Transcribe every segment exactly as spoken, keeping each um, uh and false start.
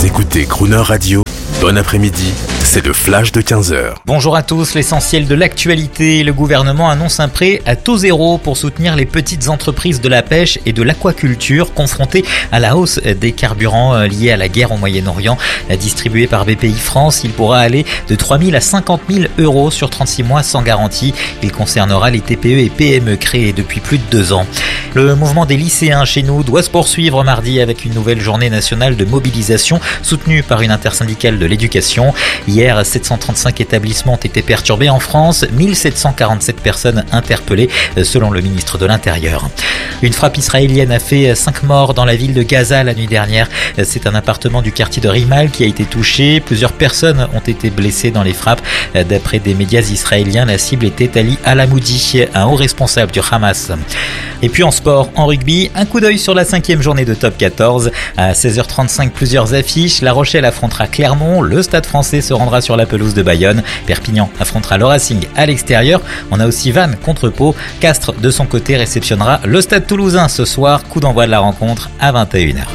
Écoutez Crooner Radio, bon après-midi, c'est le flash de quinze heures. Bonjour à tous, l'essentiel de l'actualité. Le gouvernement annonce un prêt à taux zéro pour soutenir les petites entreprises de la pêche et de l'aquaculture confrontées à la hausse des carburants liés à la guerre au Moyen-Orient. Distribué par B P I France, il pourra aller de trois mille à cinquante mille euros sur trente-six mois sans garantie. Il concernera les T P E et P M E créés depuis plus de deux ans. Le mouvement des lycéens chez nous doit se poursuivre mardi avec une nouvelle journée nationale de mobilisation soutenue par une intersyndicale de l'éducation. Hier, sept cent trente-cinq établissements ont été perturbés en France, mille sept cent quarante-sept personnes interpellées selon le ministre de l'Intérieur. Une frappe israélienne a fait cinq morts dans la ville de Gaza la nuit dernière. C'est un appartement du quartier de Rimal qui a été touché. Plusieurs personnes ont été blessées dans les frappes. D'après des médias israéliens, la cible était Ali Alamoudi, un haut responsable du Hamas. Et puis en sport, en rugby, un coup d'œil sur la cinquième journée de Top quatorze. À seize heures trente-cinq, plusieurs affiches. La Rochelle affrontera Clermont. Le Stade Français se rendra sur la pelouse de Bayonne. Perpignan affrontera le Racing à l'extérieur. On a aussi Vannes contre Pau. Castres, de son côté, réceptionnera le Stade Toulousain ce soir. Coup d'envoi de la rencontre à vingt et une heures.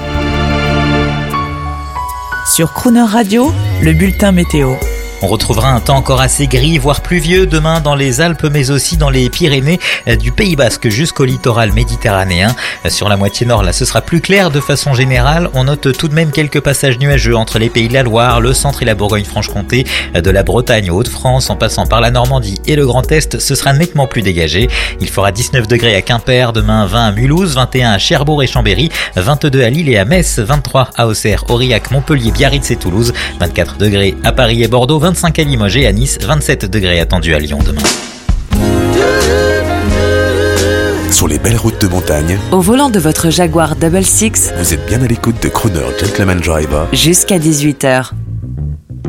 Sur Crooner Radio, le bulletin météo. On retrouvera un temps encore assez gris, voire pluvieux demain dans les Alpes, mais aussi dans les Pyrénées, du Pays Basque jusqu'au littoral méditerranéen. Sur la moitié nord, là, ce sera plus clair de façon générale. On note tout de même quelques passages nuageux entre les Pays de la Loire, le centre et la Bourgogne-Franche-Comté, de la Bretagne aux Hauts-de-France, en passant par la Normandie et le Grand Est, ce sera nettement plus dégagé. Il fera dix-neuf degrés à Quimper, demain vingt à Mulhouse, vingt et un à Cherbourg et Chambéry, vingt-deux à Lille et à Metz, vingt-trois à Auxerre, Aurillac, Montpellier, Biarritz et Toulouse, vingt-quatre degrés à Paris et Bordeaux, vingt-cinq à Limoges et à Nice, vingt-sept degrés attendus à Lyon demain. Sur les belles routes de montagne, Au volant de votre Jaguar Double Six, vous êtes bien à l'écoute de Crooner Gentleman Driver jusqu'à dix-huit heures.